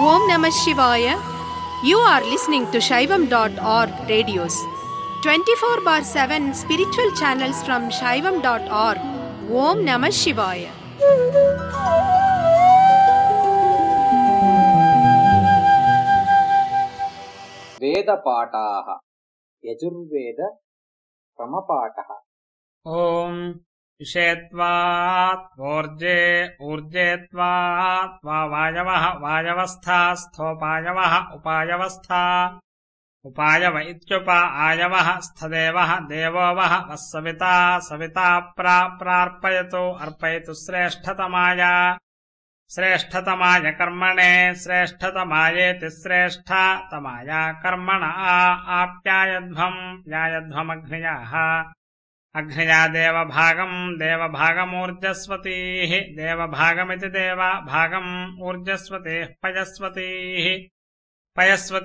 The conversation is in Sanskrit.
Om Namah Shivaya. You are listening to Shaivam.org radios. 24/7 spiritual channels from Shaivam.org. Om Namah Shivaya. वेदपाठाः Yajurveda क्रमपाठः। ओम विषयत्वात् ऊर्जे ऊर्जेत्वात् वायवः वायवस्थास्थोपायवः उपायवस्था उपायव इत्युपायवः स्थदेवः देवो वः वस्सविता सविता प्रार्पयतु अर्पयतु श्रेष्ठतमाय कर्मणे श्रेष्ठतमायेति श्रेष्ठतमाय कर्मण आप्यायध्वमग्नयः अग्नया देवभागमूर्जस्वतीः देवभागमिति देवभागम् ऊर्जस्वतीः पयस्वतीः